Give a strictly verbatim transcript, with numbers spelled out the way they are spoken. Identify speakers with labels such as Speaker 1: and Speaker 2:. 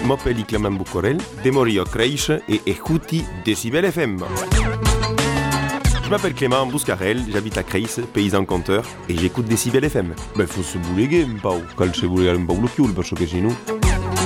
Speaker 1: m'appelle Clément Boucorel, de Morio Creiche et écouti Décibel F M. Je m'appelle Clément Bouscarel, j'habite à Creis, paysan conteur, et j'écoute Décibel F M.
Speaker 2: Beh, fosse buleghe un po', calce bulegare un po' lo chiulo, perché se no...